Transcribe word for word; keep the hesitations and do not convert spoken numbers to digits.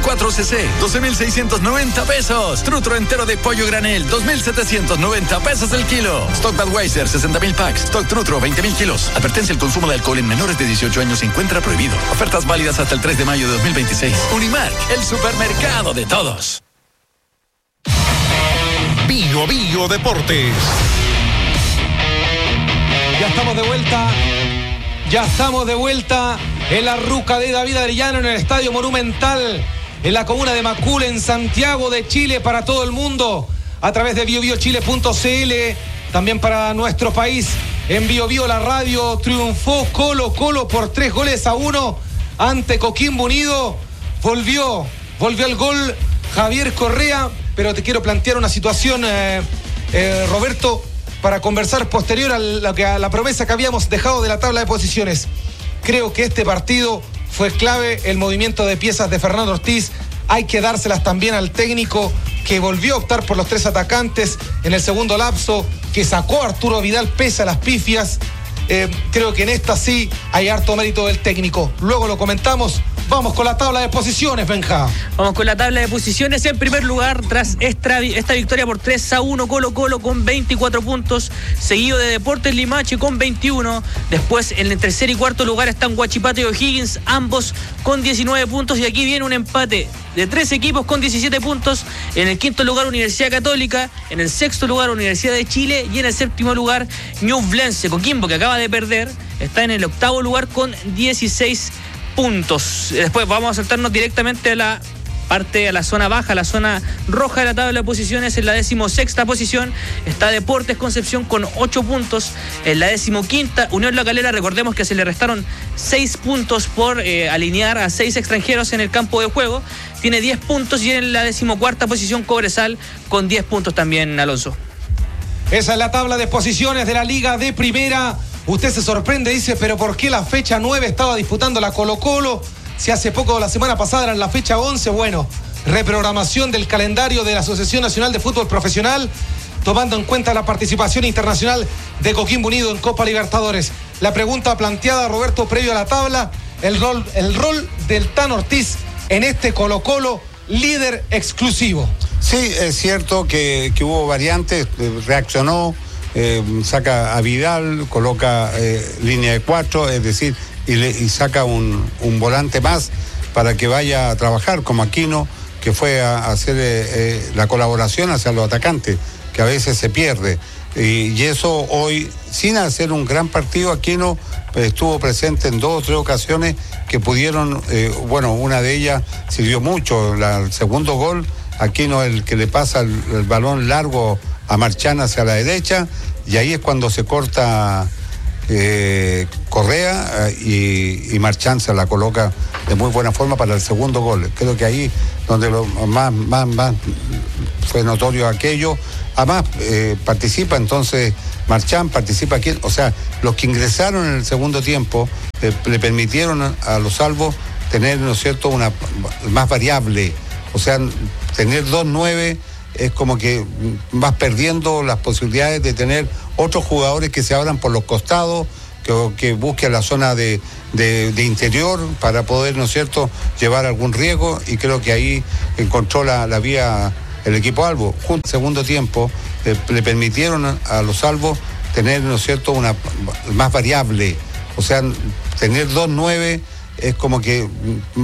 cuatro C C, doce mil seiscientos noventa pesos. Trutro entero de pollo granel, dos mil setecientos noventa pesos el kilo. Stock Budweiser, sesenta mil packs. Stock Trutro, veinte mil kilos. Advertencia: el consumo de alcohol en menores de dieciocho años se encuentra prohibido. Ofertas válidas hasta el tres de mayo de dos mil veintiséis. Unimark, el supermercado de todos. Bio Bio Deportes. Ya estamos de vuelta. Ya estamos de vuelta en la ruca de David Arellano, en el Estadio Monumental, en la comuna de Macul, en Santiago de Chile, para todo el mundo, a través de bio bio chile punto c l, también para nuestro país, en Bio Bio la radio. Triunfó Colo Colo por tres goles a uno ante Coquimbo Unido. Volvió, volvió el gol Javier Correa, pero te quiero plantear una situación, eh, eh, Roberto, para conversar posterior a la, a la promesa que habíamos dejado de la tabla de posiciones. Creo que este partido fue clave, el movimiento de piezas de Fernando Ortiz. Hay que dárselas también al técnico, que volvió a optar por los tres atacantes en el segundo lapso, que sacó a Arturo Vidal pese a las pifias. Eh, creo que en esta sí hay harto mérito del técnico. Luego lo comentamos. Vamos con la tabla de posiciones, Benja. Vamos con la tabla de posiciones. En primer lugar, tras esta, esta victoria por tres a uno, Colo Colo con veinticuatro puntos, seguido de Deportes Limache con veintiuno. Después, en el tercer y cuarto lugar están Huachipato y O'Higgins, ambos con diecinueve puntos. Y aquí viene un empate de tres equipos con diecisiete puntos. En el quinto lugar, Universidad Católica. En el sexto lugar, Universidad de Chile. Y en el séptimo lugar, Ñublense. Coquimbo, que acaba de perder, está en el octavo lugar con dieciséis puntos. Después vamos a saltarnos directamente a la parte, a la zona baja, a la zona roja de la tabla de posiciones. En la decimosexta posición está Deportes Concepción con ocho puntos. En la decimoquinta, Unión La Calera. Recordemos que se le restaron seis puntos por eh, alinear a seis extranjeros en el campo de juego. Tiene diez puntos. Y en la decimocuarta posición, Cobresal con diez puntos también, Alonso. Esa es la tabla de posiciones de la Liga de Primera. Usted se sorprende, dice, pero ¿por qué la fecha nueve estaba disputando la Colo Colo? Si hace poco, la semana pasada, era la fecha once. Bueno, reprogramación del calendario de la Asociación Nacional de Fútbol Profesional, tomando en cuenta la participación internacional de Coquimbo Unido en Copa Libertadores. La pregunta planteada, Roberto, previo a la tabla, el rol, el rol del Tan Ortiz en este Colo Colo, líder exclusivo. Sí, es cierto que, que hubo variantes, reaccionó, eh, saca a Vidal, coloca eh, línea de cuatro, es decir, y, le, y saca un, un volante más para que vaya a trabajar, como Aquino, que fue a, a hacer eh, eh, la colaboración hacia los atacantes, que a veces se pierde. Y, y eso hoy, sin hacer un gran partido, Aquino pues, estuvo presente en dos o tres ocasiones que pudieron, eh, bueno, una de ellas sirvió mucho, la, el segundo gol, Aquino el que le pasa el, el balón largo a Marchán hacia la derecha, y ahí es cuando se corta eh, Correa eh, y, y Marchán se la coloca de muy buena forma para el segundo gol. Creo que ahí donde lo más, más, más fue notorio aquello. Además eh, participa entonces Marchán, participa aquí, o sea, los que ingresaron en el segundo tiempo eh, le permitieron a, a los salvos tener, ¿no es cierto?, una más variable, o sea, tener dos nueve es como que vas perdiendo las posibilidades de tener otros jugadores que se abran por los costados, que, que busquen la zona de, de, de interior para poder, ¿no es cierto?, llevar algún riesgo, y creo que ahí encontró la, la vía el equipo Albo. Junto al segundo tiempo eh, le permitieron a, a los salvos tener, ¿no es cierto?, una más variable, o sea, tener dos nueve es como que